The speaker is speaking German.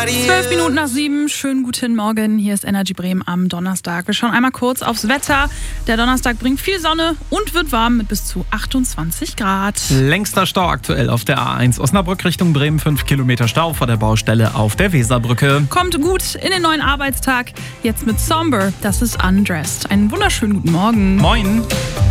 7:12, schönen guten Morgen, hier ist Energy Bremen am Donnerstag. Wir schauen einmal kurz aufs Wetter. Der Donnerstag bringt viel Sonne und wird warm mit bis zu 28 Grad. Längster Stau aktuell auf der A1 Osnabrück Richtung Bremen, 5 Kilometer Stau vor der Baustelle auf der Weserbrücke. Kommt gut in den neuen Arbeitstag, jetzt mit Somber, das ist Undressed. Einen wunderschönen guten Morgen. Moin.